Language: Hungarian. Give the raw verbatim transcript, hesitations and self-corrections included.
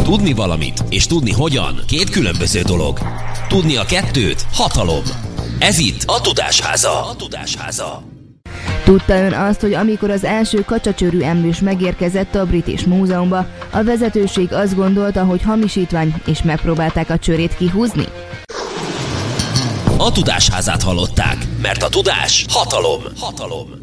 Tudni valamit és tudni hogyan két különböző dolog. Tudni a kettőt hatalom. Ez itt a Tudásháza. A Tudásháza. Tudta ön azt, hogy amikor az első kacsacsőrű emlős megérkezett a British Múzeumba, a vezetőség azt gondolta, hogy hamisítvány, és megpróbálták a csőrét kihúzni? A Tudásházát hallották, mert a tudás hatalom. Hatalom.